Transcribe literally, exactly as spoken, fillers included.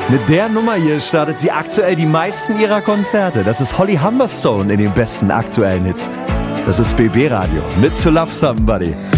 Mit der Nummer hier startet sie aktuell die meisten ihrer Konzerte. Das ist Holly Humberstone in den besten aktuellen Hits. Das ist B B Radio mit To Love Somebody.